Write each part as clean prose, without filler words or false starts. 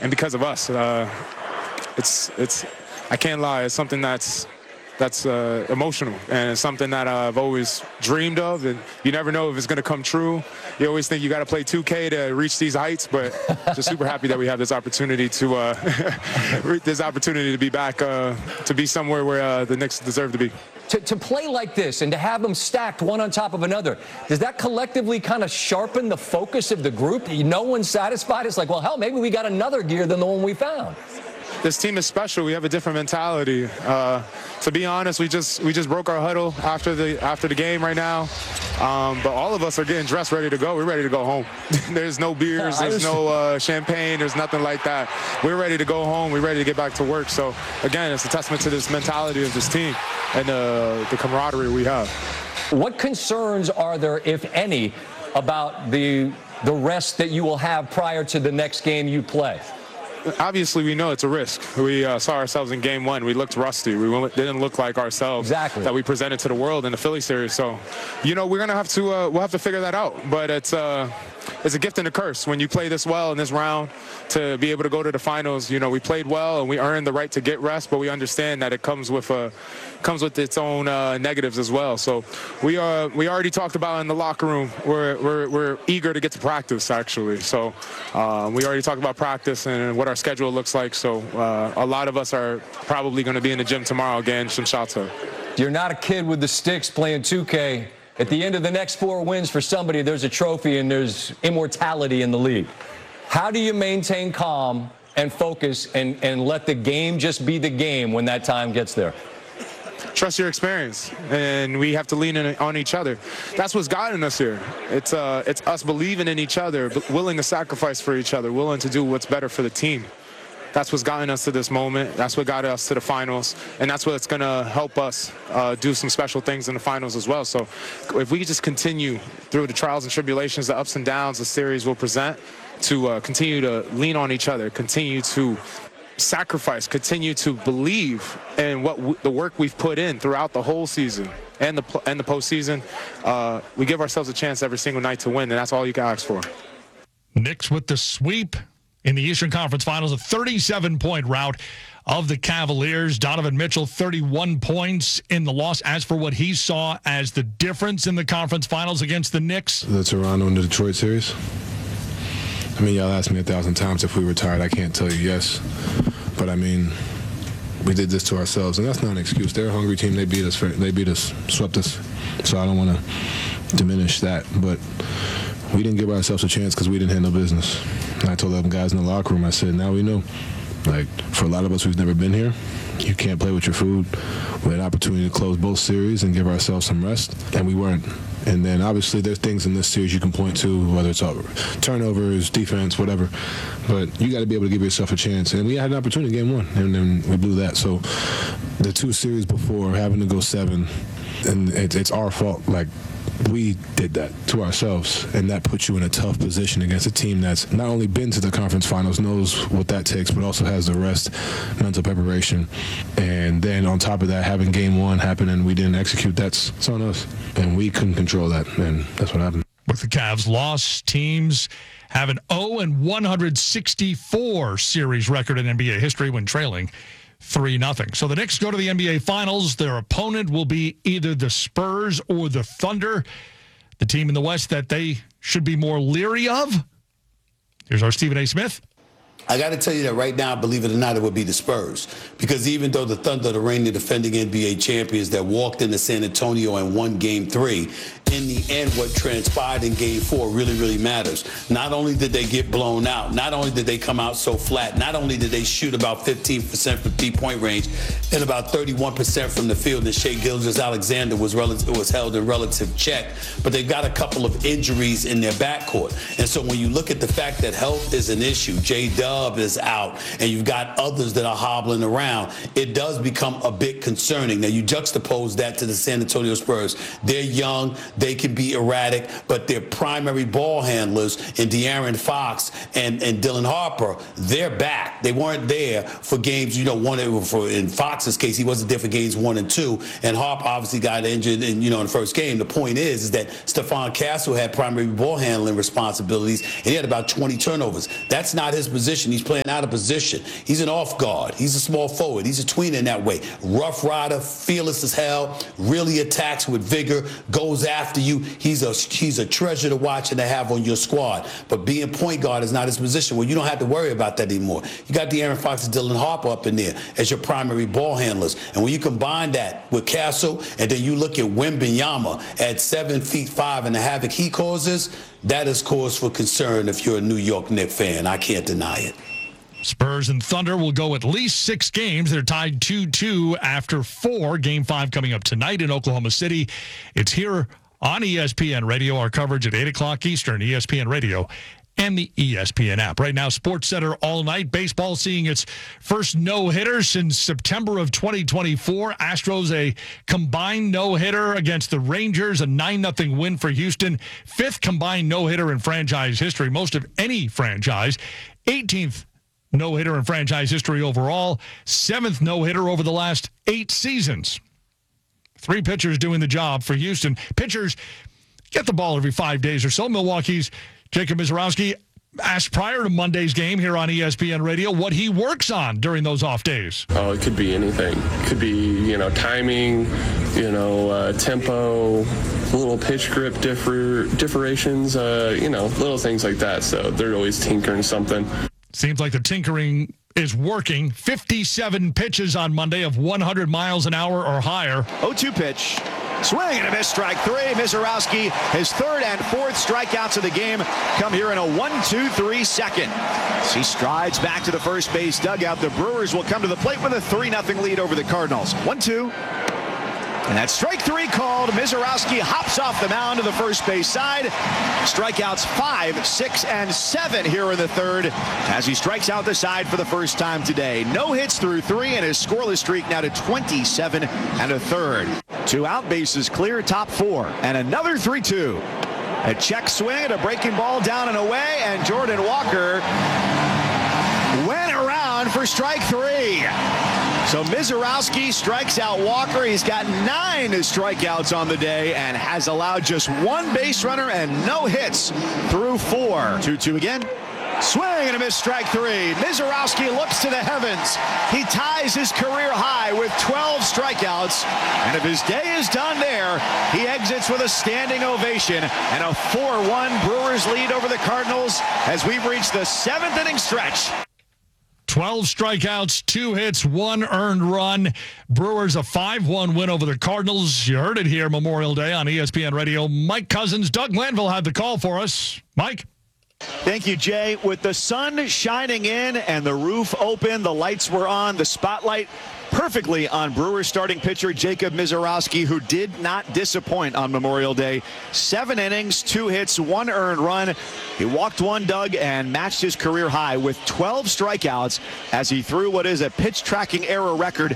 and because of us. It's I can't lie. It's something that's emotional, and it's something that I've always dreamed of, and you never know if it's going to come true. You always think you got to play 2K to reach these heights, but just super happy that we have this opportunity to be back, to be somewhere where the Knicks deserve to be. To play like this and to have them stacked one on top of another, does that collectively kind of sharpen the focus of the group? No one's satisfied. It's like, well, hell, maybe we got another gear than the one we found. This team is special. We have a different mentality. To be honest, we just broke our huddle after the game right now. But all of us are getting dressed, ready to go. We're ready to go home. There's no beers, there's no champagne, there's nothing like that. We're ready to go home. We're ready to get back to work. So again, it's a testament to this mentality of this team and the camaraderie we have. What concerns are there, if any, about the rest that you will have prior to the next game you play? Obviously, we know it's a risk. We saw ourselves in game one. We looked rusty. We didn't look like ourselves that we presented to the world in the Philly series. So, we're gonna have to we'll have to figure that out. But it's a gift and a curse when you play this well in this round to be able to go to the finals. We played well and we earned the right to get rest, but we understand that it comes with its own negatives as well. So we already talked about in the locker room. We're eager to get to practice actually. So we already talked about practice and what our schedule looks like. So a lot of us are probably going to be in the gym tomorrow getting some shots up. You're not a kid with the sticks playing 2K. At the end of the next 4 wins for somebody, there's a trophy and there's immortality in the league. How do you maintain calm and focus and let the game just be the game when that time gets there? Trust your experience, and we have to lean on each other. That's what's gotten us here. It's us believing in each other, willing to sacrifice for each other, willing to do what's better for the team. That's what's gotten us to this moment. That's what got us to the finals, and that's what's going to help us do some special things in the finals as well. So if we just continue through the trials and tribulations, the ups and downs the series will present, to continue to lean on each other, continue to sacrifice, continue to believe in the work we've put in throughout the whole season and the postseason, we give ourselves a chance every single night to win, and that's all you can ask for. Knicks with the sweep in the Eastern Conference Finals, a 37-point rout of the Cavaliers. Donovan Mitchell, 31 points in the loss. As for what he saw as the difference in the conference finals against the Knicks. The Toronto and the Detroit series. I mean, y'all asked me 1,000 times if we were tired. I can't tell you yes. But, I mean, we did this to ourselves, and that's not an excuse. They're a hungry team. They beat us, swept us. So I don't want to diminish that. But we didn't give ourselves a chance because we didn't handle business. And I told them guys in the locker room, I said, now we know. Like, for a lot of us who've never been here, you can't play with your food. We had an opportunity to close both series and give ourselves some rest, and we weren't. And then, obviously, there's things in this series you can point to, whether it's turnovers, defense, whatever. But you got to be able to give yourself a chance. And we had an opportunity in game one, and then we blew that. So the 2 series before, having to go 7, and it's our fault. Like, we did that to ourselves, and that puts you in a tough position against a team that's not only been to the conference finals, knows what that takes, but also has the rest, mental preparation. And then on top of that, having game 1 happen and we didn't execute, it's on us. And we couldn't control that, and that's what happened. With the Cavs' loss, teams have an 0-164 series record in NBA history when trailing 3-0. So the Knicks go to the NBA Finals. Their opponent will be either the Spurs or the Thunder, the team in the West that they should be more leery of. Here's our Stephen A. Smith. I got to tell you that right now, believe it or not, it would be the Spurs. Because even though the Thunder, the reigning defending NBA champions that walked into San Antonio and won Game 3, in the end, what transpired in Game 4 really, really matters. Not only did they get blown out, not only did they come out so flat, not only did they shoot about 15% from three-point range and about 31% from the field, and Shai Gilgeous-Alexander was held in relative check, but they've got a couple of injuries in their backcourt. And so when you look at the fact that health is an issue, J-Dub is out, and you've got others that are hobbling around, it does become a bit concerning. Now, you juxtapose that to the San Antonio Spurs. They're young, they can be erratic, but their primary ball handlers in De'Aaron Fox and Dylan Harper, they're back. They weren't there for games, in Fox's case, he wasn't there for games 1 and 2, and Harper obviously got injured in the first game. The point is that Stephon Castle had primary ball handling responsibilities, and he had about 20 turnovers. That's not his position. He's playing out of position. He's an off guard. He's a small forward. He's a tweener in that way. Rough rider, fearless as hell, really attacks with vigor, goes after you. He's a treasure to watch and to have on your squad. But being point guard is not his position. Well, you don't have to worry about that anymore. You got De'Aaron Fox and Dylan Harper up in there as your primary ball handlers. And when you combine that with Castle, and then you look at Wembanyama at 7'5" and the havoc he causes, that is cause for concern if you're a New York Knicks fan. I can't deny it. Spurs and Thunder will go at least 6 games. They're tied 2-2 after 4. Game 5 coming up tonight in Oklahoma City. It's here on ESPN Radio. Our coverage at 8 o'clock Eastern, ESPN Radio, and the ESPN app. Right now, SportsCenter all night. Baseball seeing its first no-hitter since September of 2024. Astros a combined no-hitter against the Rangers, a 9-0 win for Houston. 5th combined no-hitter in franchise history, most of any franchise. 18th no-hitter in franchise history overall. 7th no-hitter over the last 8 seasons. 3 pitchers doing the job for Houston. Pitchers get the ball every 5 days or so. Milwaukee's Jacob Misiorowski asked prior to Monday's game here on ESPN Radio what he works on during those off days. Oh, it could be anything. It could be, timing, tempo, little pitch grip differations, little things like that. So they're always tinkering something. Seems like the tinkering is working. 57 pitches on Monday of 100 miles an hour or higher. 0-2 pitch. Swing and a miss, strike 3. Misiorowski, his 3rd and 4th strikeouts of the game come here in a 1-2-3 second. As he strides back to the first base dugout, the Brewers will come to the plate with a 3-0 lead over the Cardinals. 1-2. And that's strike 3 called. Misiorowski hops off the mound to the first base side. Strikeouts 5, 6, and 7 here in the 3rd as he strikes out the side for the first time today. No hits through 3, and his scoreless streak now to 27 1/3. 2 out, bases clear, top 4, and another 3-2. A check swing and a breaking ball down and away, and Jordan Walker went around for strike 3. So Misiorowski strikes out Walker. He's got 9 strikeouts on the day and has allowed just 1 base runner and no hits through 4. 2-2 again. Swing and a miss, strike 3. Misiorowski looks to the heavens. He ties his career high with 12 strikeouts. And if his day is done there, he exits with a standing ovation and a 4-1 Brewers lead over the Cardinals as we've reached the 7th inning stretch. 12 strikeouts, 2 hits, 1 earned run. Brewers a 5-1 win over the Cardinals. You heard it here Memorial Day on ESPN Radio. Mike Cousins, Doug Glanville had the call for us. Mike? Thank you, Jay. With the sun shining in and the roof open, the lights were on, the spotlight perfectly on Brewers starting pitcher Jacob Misiorowski, who did not disappoint on Memorial Day. 7 innings, 2 hits, 1 earned run. He walked 1, Doug, and matched his career high with 12 strikeouts as he threw what is a pitch tracking error record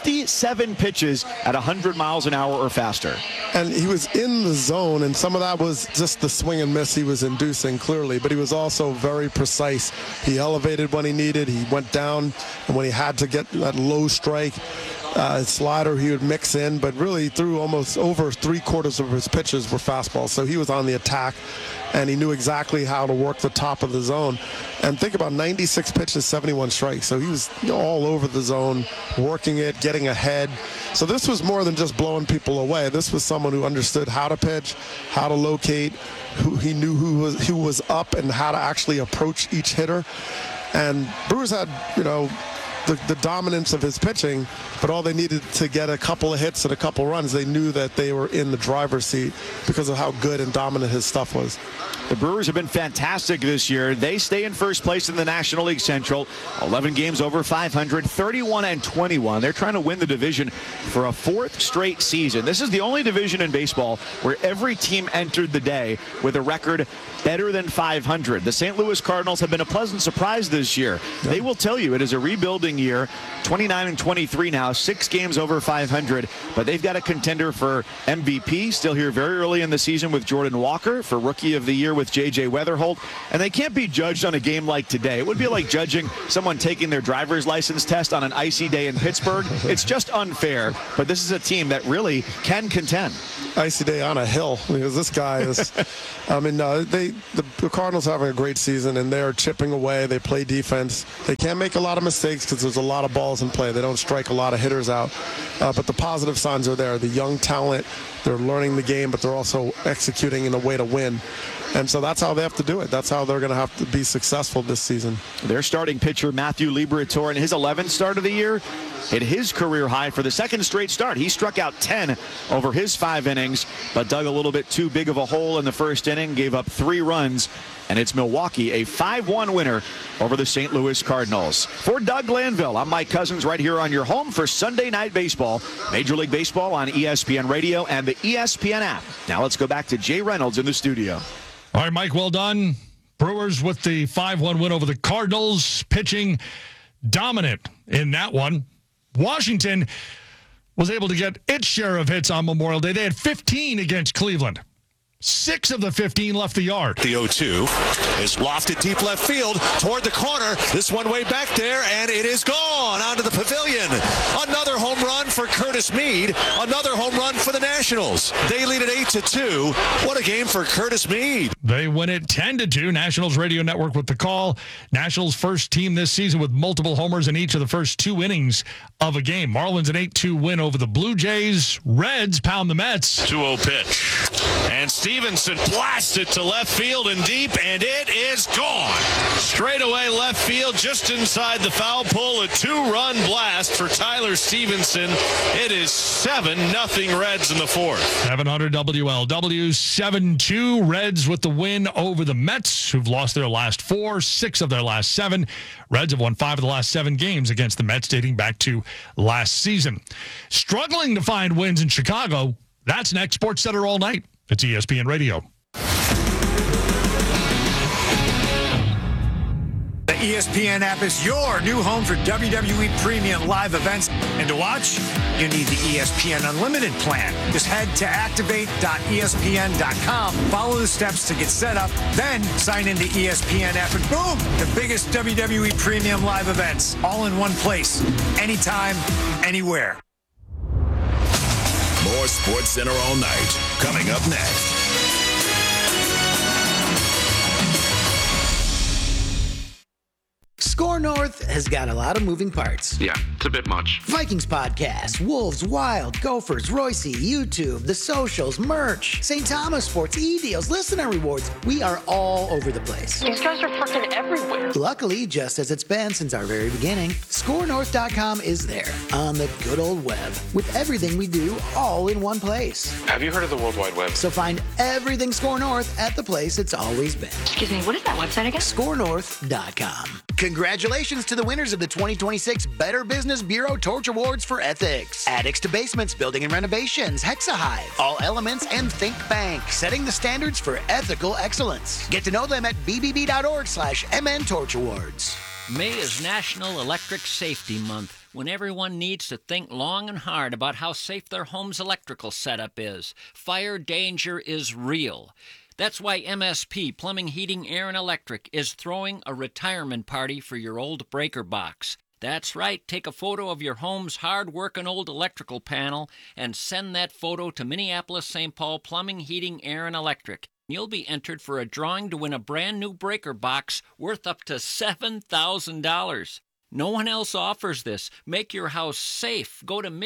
57 pitches at 100 miles an hour or faster. And he was in the zone, and some of that was just the swing and miss he was inducing clearly, but he was also very precise. He elevated when he needed, he went down, and when he had to get that low strike, slider he would mix in, but really threw almost over 3/4 of his pitches were fastballs. So he was on the attack, and he knew exactly how to work the top of the zone. And think about 96 pitches, 71 strikes. So he was all over the zone, working it, getting ahead. So this was more than just blowing people away. This was someone who understood how to pitch, how to locate, he knew who was up and how to actually approach each hitter. And Brewers had, the dominance of his pitching, but all they needed to get a couple of hits and a couple runs, they knew that they were in the driver's seat because of how good and dominant his stuff was. The Brewers have been fantastic this year. They stay in first place in the National League Central. 11 games over 500, 31-21. They're trying to win the division for a 4th straight season. This is the only division in baseball where every team entered the day with a record better than 500. The St. Louis Cardinals have been a pleasant surprise this year. They will tell you it is a rebuilding losing year. 29-23 now, 6 games over 500. But they've got a contender for MVP still here very early in the season with Jordan Walker, for Rookie of the Year with J.J. Weatherholt. And they can't be judged on a game like today. It would be like judging someone taking their driver's license test on an icy day in Pittsburgh. It's just unfair. But this is a team that really can contend. Icy day on a hill, because this guy is, the Cardinals are having a great season, and they're chipping away. They play defense. They can't make a lot of mistakes because there's a lot of balls in play. They don't strike a lot of hitters out. But the positive signs are there. The young talent, they're learning the game, but they're also executing in a way to win. And so that's how they have to do it. That's how they're going to have to be successful this season. Their starting pitcher, Matthew Liberatore, in his 11th start of the year, hit his career high for the second straight start. He struck out 10 over his 5 innings, but dug a little bit too big of a hole in the first inning, gave up 3 runs, and it's Milwaukee, a 5-1 winner over the St. Louis Cardinals. For Doug Glanville, I'm Mike Cousins, right here on your home for Sunday Night Baseball. Major League Baseball on ESPN Radio and the ESPN app. Now let's go back to Jay Reynolds in the studio. All right, Mike, well done. Brewers with the 5-1 win over the Cardinals, pitching dominant in that one. Washington was able to get its share of hits on Memorial Day. They had 15 against Cleveland. 6 of the 15 left the yard. The 0-2 is lofted deep left field toward the corner. This one way back there, and it is gone onto the pavilion. Another home run for Curtis Mead. Another home run for the Nationals. They lead at 8-2. What a game for Curtis Mead. They win it 10-2. Nationals Radio Network with the call. Nationals first team this season with multiple homers in each of the first 2 innings of a game. Marlins an 8-2 win over the Blue Jays. Reds pound the Mets. 2-0 pitch. And Stevenson blasts it to left field and deep, and it is gone. Straight away left field, just inside the foul pole. A 2-run blast for Tyler Stevenson. It is 7-0 Reds in the 4th. 700 WLW, 7-2 Reds with the win over the Mets, who've lost their last 4, 6 of their last 7. Reds have won 5 of the last 7 games against the Mets, dating back to last season. Struggling to find wins in Chicago. That's next. Sports Center all night. It's ESPN Radio. The ESPN app is your new home for WWE Premium live events. And to watch, you need the ESPN Unlimited plan. Just head to activate.espn.com, follow the steps to get set up, then sign into ESPN app, and boom, the biggest WWE Premium live events, all in one place, anytime, anywhere. More Sports Center all night. Coming up next. Score North has got a lot of moving parts. Yeah, it's a bit much. Vikings podcast, Wolves, Wild, Gophers, Royce, YouTube, the socials, merch, St. Thomas Sports, e-deals, listener rewards. We are all over the place. These guys are freaking everywhere. Luckily, just as it's been since our very beginning, ScoreNorth.com is there on the good old web with everything we do all in one place. Have you heard of the World Wide Web? So find everything Score North at the place it's always been. Excuse me, what is that website again? ScoreNorth.com. Congratulations to the winners of the 2026 Better Business Bureau Torch Awards for Ethics. Addicts to Basements Building and Renovations, Hexahive, All Elements, and Think Bank, setting the standards for ethical excellence. Get to know them at bbb.org/MN Torch Awards. May is National Electric Safety Month, when everyone needs to think long and hard about how safe their home's electrical setup is. Fire danger is real. That's why MSP, Plumbing, Heating, Air, and Electric, is throwing a retirement party for your old breaker box. That's right, take a photo of your home's hard-working old electrical panel and send that photo to Minneapolis-St. Paul Plumbing, Heating, Air, and Electric. You'll be entered for a drawing to win a brand-new breaker box worth up to $7,000. No one else offers this. Make your house safe. Go to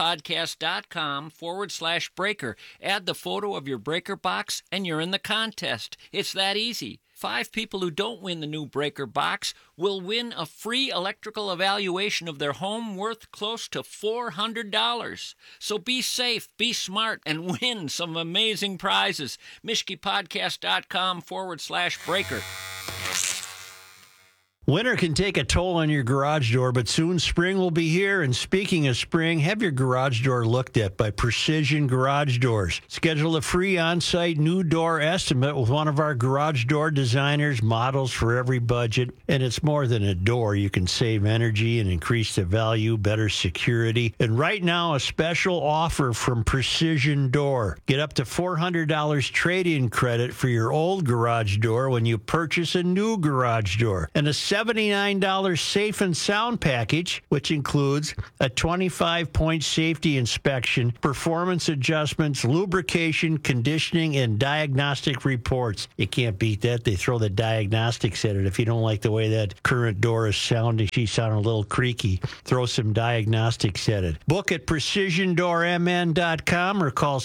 MishkePodcast.com/breaker. Add the photo of your breaker box, and you're in the contest. It's that easy. 5 people who don't win the new breaker box will win a free electrical evaluation of their home worth close to $400. So be safe, be smart, and win some amazing prizes. MishkePodcast.com/breaker. Winter can take a toll on your garage door, but soon spring will be here. And speaking of spring, have your garage door looked at by Precision Garage Doors. Schedule a free on-site new door estimate with one of our garage door designers, models for every budget. And it's more than a door. You can save energy and increase the value, better security. And right now, a special offer from Precision Door. Get up to $400 trade-in credit for your old garage door when you purchase a new garage door. And a $79 safe and sound package, which includes a 25-point safety inspection, performance adjustments, lubrication, conditioning, and diagnostic reports. You can't beat that. They throw the diagnostics at it. If you don't like the way that current door is sounding, she's sounding a little creaky, throw some diagnostics at it. Book at precisiondoormn.com or call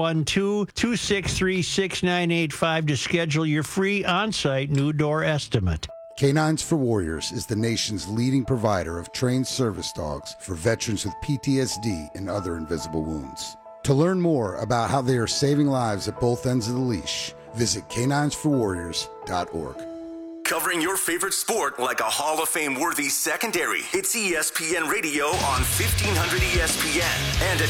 612-263-6985 to schedule your free on-site new door estimate. Canines for Warriors is the nation's leading provider of trained service dogs for veterans with PTSD and other invisible wounds. To learn more about how they are saving lives at both ends of the leash, visit caninesforwarriors.org. Covering your favorite sport like a Hall of Fame worthy secondary. It's ESPN Radio on 1500 ESPN and at